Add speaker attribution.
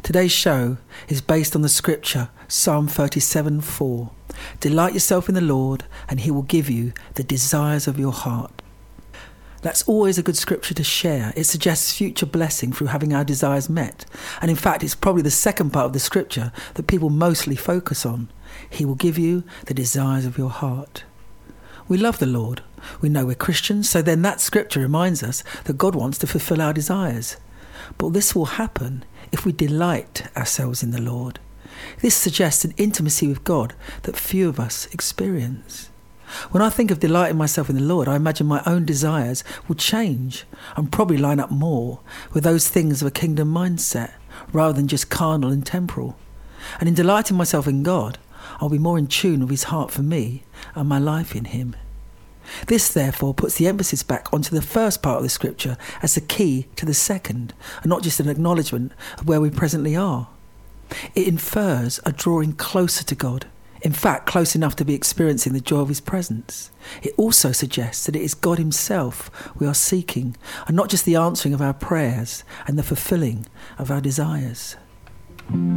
Speaker 1: Today's show is based on the scripture Psalm 37:4. Delight yourself in the Lord and he will give you the desires of your heart. That's always a good scripture to share. It suggests future blessing through having our desires met. And in fact, it's probably the second part of the scripture that people mostly focus on. He will give you the desires of your heart. We love the Lord. We know we're Christians, so then that scripture reminds us that God wants to fulfill our desires. But this will happen if we delight ourselves in the Lord. This suggests an intimacy with God that few of us experience. When I think of delighting myself in the Lord, I imagine my own desires will change and probably line up more with those things of a kingdom mindset rather than just carnal and temporal. And in delighting myself in God, I'll be more in tune with his heart for me and my life in him. This therefore puts the emphasis back onto the first part of the scripture as the key to the second, and not just an acknowledgement of where we presently are. It infers a drawing closer to God. In fact, close enough to be experiencing the joy of his presence. It also suggests that it is God himself we are seeking, and not just the answering of our prayers and the fulfilling of our desires.